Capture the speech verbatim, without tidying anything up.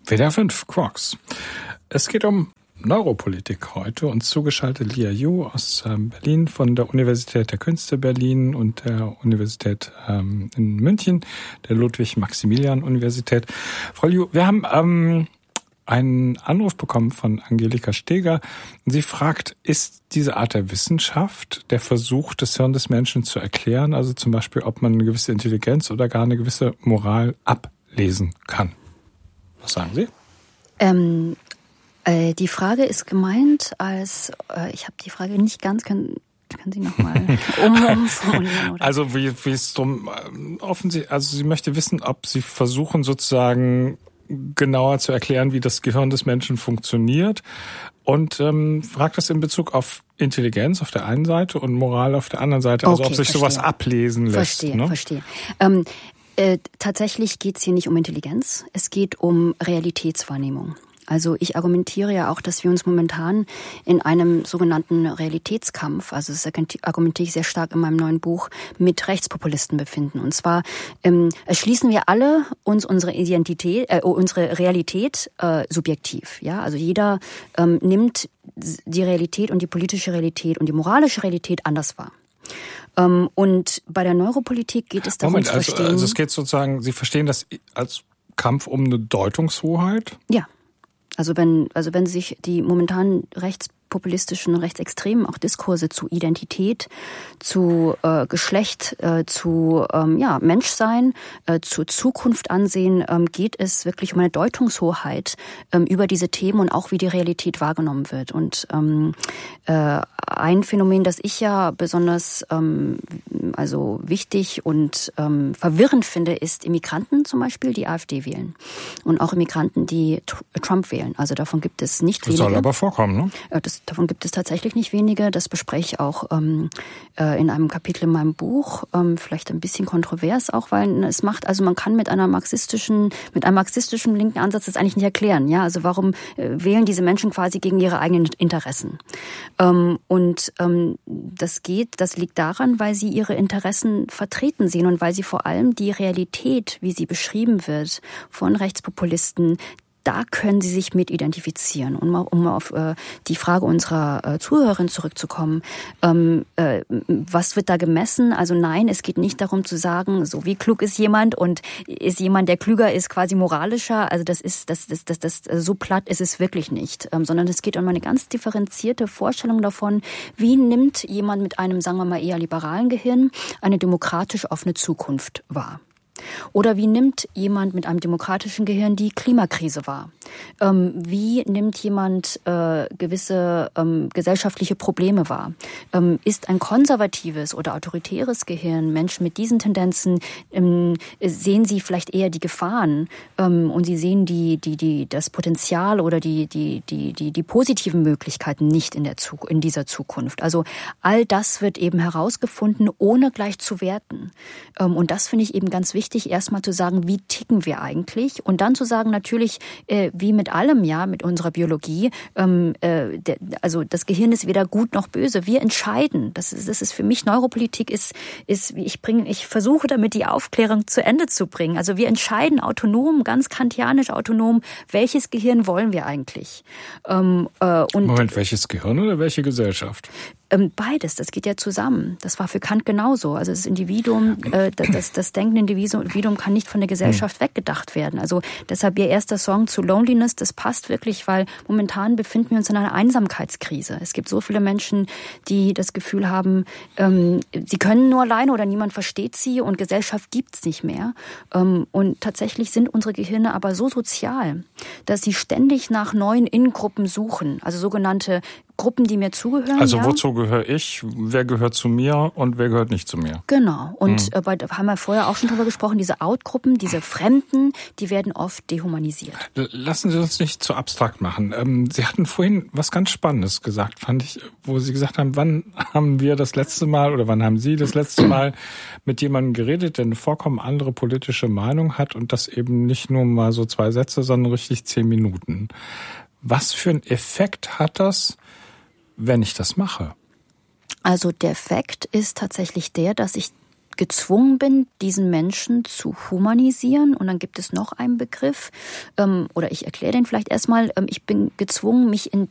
W D R fünf, Quarks. Es geht um Neuropolitik heute. Uns zugeschaltet Lia Yu aus ähm, Berlin von der Universität der Künste Berlin und der Universität ähm, in München, der Ludwig-Maximilian-Universität. Frau Yu, wir haben ähm, einen Anruf bekommen von Angelika Steger. Sie fragt, ist diese Art der Wissenschaft der Versuch, das Hirn des Menschen zu erklären, also zum Beispiel, ob man eine gewisse Intelligenz oder gar eine gewisse Moral ablesen kann? Was sagen Sie? Ähm, äh, die Frage ist gemeint als, äh, ich habe die Frage nicht ganz, können, können Sie nochmal umformulieren? Oder? Also wie, wie es drum, offensichtlich, also sie möchte wissen, ob Sie versuchen sozusagen genauer zu erklären, wie das Gehirn des Menschen funktioniert und ähm, fragt das in Bezug auf Intelligenz auf der einen Seite und Moral auf der anderen Seite, also okay, ob sich verstehe. sowas ablesen lässt. Verstehe, ne? verstehe. Ähm, äh, tatsächlich geht es hier nicht um Intelligenz, es geht um Realitätswahrnehmung. Also ich argumentiere ja auch, dass wir uns momentan in einem sogenannten Realitätskampf, also das argumentiere ich sehr stark in meinem neuen Buch, mit Rechtspopulisten befinden. Und zwar ähm, erschließen wir alle uns unsere Identität, äh, unsere Realität äh, subjektiv. Ja, also jeder ähm, nimmt die Realität und die politische Realität und die moralische Realität anders wahr. Ähm, und bei der Neuropolitik geht es darum Moment, zu also, verstehen. also es geht sozusagen, Sie verstehen das als Kampf um eine Deutungshoheit? Ja. Also wenn, also wenn sich die momentanen rechtspopulistischen, rechtsextremen auch Diskurse zu Identität, zu äh, Geschlecht, äh, zu ähm, ja, Menschsein, äh, zur Zukunft ansehen, ähm, geht es wirklich um eine Deutungshoheit ähm, über diese Themen und auch wie die Realität wahrgenommen wird. Und ähm, äh, ein Phänomen, das ich ja besonders ähm, also wichtig und ähm, verwirrend finde, ist Immigranten zum Beispiel, die AfD wählen. Und auch Immigranten, die Trump wählen. Also davon gibt es nicht wenige. Das soll aber vorkommen, ne? Äh, das, davon gibt es tatsächlich nicht wenige. Das bespreche ich auch ähm, äh, in einem Kapitel in meinem Buch. Ähm, vielleicht ein bisschen kontrovers auch, weil es macht, also man kann mit einer marxistischen, mit einem marxistischen linken Ansatz das eigentlich nicht erklären. Ja, also warum äh, wählen diese Menschen quasi gegen ihre eigenen Interessen? Ähm, und ähm, das geht, das liegt daran, weil sie ihre Interessen vertreten sehen und weil sie vor allem die Realität, wie sie beschrieben wird von Rechtspopulisten, da können Sie sich mit identifizieren. Und mal, um auf äh, die Frage unserer äh, Zuhörerin zurückzukommen, ähm, äh, was wird da gemessen? Also nein, es geht nicht darum zu sagen, so wie klug ist jemand und ist jemand, der klüger ist, quasi moralischer. Also das ist, das, das, das, das so platt ist es wirklich nicht, ähm, sondern es geht um eine ganz differenzierte Vorstellung davon, wie nimmt jemand mit einem, sagen wir mal, eher liberalen Gehirn eine demokratisch offene Zukunft wahr. Oder wie nimmt jemand mit einem demokratischen Gehirn die Klimakrise wahr? Ähm, wie nimmt jemand äh, gewisse ähm, gesellschaftliche Probleme wahr? Ähm, ist ein konservatives oder autoritäres Gehirn, Menschen mit diesen Tendenzen, ähm, sehen sie vielleicht eher die Gefahren ähm, und sie sehen die, die, die, das Potenzial oder die, die, die, die, die positiven Möglichkeiten nicht in, der Zu- in dieser Zukunft. Also all das wird eben herausgefunden, ohne gleich zu werten. Ähm, und das finde ich eben ganz wichtig. Erstmal zu sagen, wie ticken wir eigentlich? Und dann zu sagen, natürlich, äh, wie mit allem, ja, mit unserer Biologie, ähm, äh, der, also das Gehirn ist weder gut noch böse. Wir entscheiden. Das ist, das ist für mich, Neuropolitik ist, ist, ich bringe, ich versuche damit die Aufklärung zu Ende zu bringen. Also wir entscheiden autonom, ganz kantianisch autonom, welches Gehirn wollen wir eigentlich? Ähm, äh, und Moment, welches Gehirn oder welche Gesellschaft? Beides, das geht ja zusammen. Das war für Kant genauso. Also das Individuum, äh, das, das denkende Individuum kann nicht von der Gesellschaft hm. weggedacht werden. Also deshalb ihr erster Song zu Loneliness, das passt wirklich, weil momentan befinden wir uns in einer Einsamkeitskrise. Es gibt so viele Menschen, die das Gefühl haben, ähm, sie können nur alleine oder niemand versteht sie und Gesellschaft gibt's nicht mehr. Ähm, und tatsächlich sind unsere Gehirne aber so sozial, dass sie ständig nach neuen Innengruppen suchen. Also sogenannte Gruppen, die mir zugehören. Also ja. wozu gehöre ich, wer gehört zu mir und wer gehört nicht zu mir? Genau. Und hm. äh, da haben wir vorher auch schon drüber gesprochen, diese Out-Gruppen, diese Fremden, die werden oft dehumanisiert. Lassen Sie uns nicht zu abstrakt machen. Ähm, Sie hatten vorhin was ganz Spannendes gesagt, fand ich, wo Sie gesagt haben, wann haben wir das letzte Mal oder wann haben Sie das letzte Mal mit jemandem geredet, der eine vollkommen andere politische Meinung hat und das eben nicht nur mal so zwei Sätze, sondern richtig zehn Minuten. Was für einen Effekt hat das, wenn ich das mache? Also der Effekt ist tatsächlich der, dass ich gezwungen bin, diesen Menschen zu humanisieren. Und dann gibt es noch einen Begriff, ähm, oder ich erkläre den vielleicht erstmal. Ähm, ich bin gezwungen, mich in